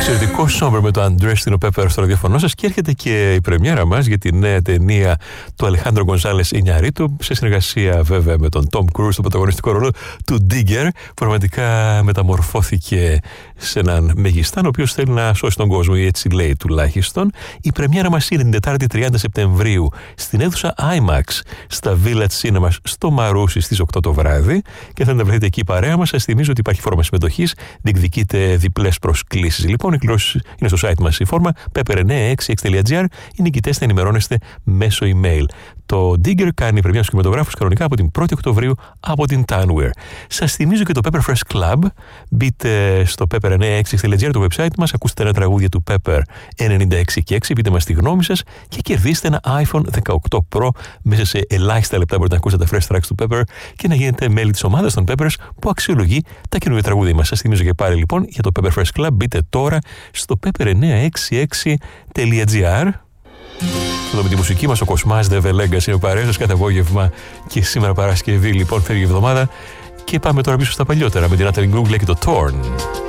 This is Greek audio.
εξαιρετικό Somber με το Andrés Tino Pepper στο ραδιοφωνό σας, και έρχεται και η πρεμιέρα μας για τη νέα ταινία του Αλεχάνδρο Γκονζάλες Ινιαρρίτου, σε συνεργασία βέβαια με τον Tom Cruise στο πρωταγωνιστικό ρόλο του Digger. Πραγματικά μεταμορφώθηκε σε έναν μεγιστάν ο οποίος θέλει να σώσει τον κόσμο, ή έτσι λέει τουλάχιστον. Η πρεμιέρα μας είναι την Τετάρτη 30 Σεπτεμβρίου στην αίθουσα IMAX στα Village Cinemas στο Μαρούσι στις 8 το βράδυ, και θα τα βρείτε εκεί παρέα μας. Σας θυμίζω ότι υπάρχει φόρμα συμμετοχής, διεκδικείτε διπλές προσκλήσεις. Λοιπόν, οι κλώσεις είναι στο site μας η φόρμα pepper966.gr. Οι νικητές θα ενημερώνεστε μέσω email. Το Digger κάνει πρεμιέρα στους κινηματογράφους κανονικά από την 1η Οκτωβρίου από την Tanware. Σας θυμίζω και το Pepper Fresh Club. Μπείτε στο pepper966.gr, το website μας, ακούστε ένα τραγούδια του Pepper 96 και 6, πείτε μας τη γνώμη σας και κερδίστε ένα iPhone 18 Pro. Μέσα σε ελάχιστα λεπτά μπορείτε να ακούσετε τα fresh tracks του Pepper και να γίνετε μέλη της ομάδας των Peppers που αξιολογεί τα καινούργια τραγούδια μας. Σας θυμίζω και πάλι λοιπόν για το Pepper Fresh Club. Μπείτε τώρα στο pepper966.gr. Εδώ με τη μουσική μας ο Κοσμάς The Legacy είναι ο παρέας σας κάθε απόγευμα, και σήμερα Παρασκευή λοιπόν φεύγει η εβδομάδα, και πάμε τώρα πίσω στα παλιότερα με την Natalie Imbruglia και το Torn.